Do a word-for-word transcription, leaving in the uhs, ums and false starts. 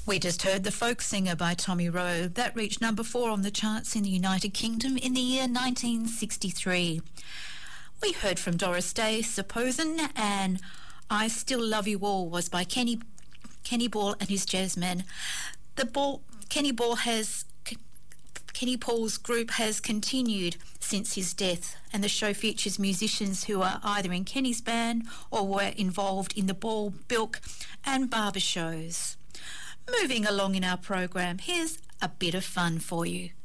We just heard The Folk Singer by Tommy Rowe. That reached number four on the charts in the United Kingdom in the year nineteen sixty-three. We heard from Doris Day, Supposin', and I Still Love You All was by Kenny Kenny Ball and his Jazzmen. The ball, Kenny Ball has Kenny Paul's group has continued since his death, and the show features musicians who are either in Kenny's band or were involved in the Ball, Bilk and Barber shows. Moving along in our program, here's a bit of fun for you.